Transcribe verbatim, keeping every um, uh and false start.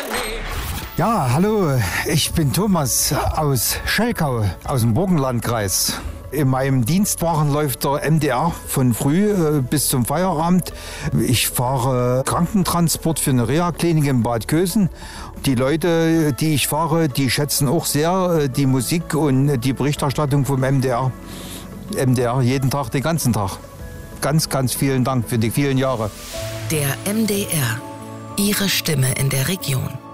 Ja, hallo, ich bin Thomas aus Schellkau, aus dem Burgenlandkreis. In meinem Dienstwagen läuft der M D R von früh äh, bis zum Feierabend. Ich fahre Krankentransport für eine Reha-Klinik in Bad Kösen. Die Leute, die ich fahre, die schätzen auch sehr äh, die Musik und die Berichterstattung vom M D R. M D R jeden Tag, den ganzen Tag. Ganz, ganz vielen Dank für die vielen Jahre. Der M D R, Ihre Stimme in der Region.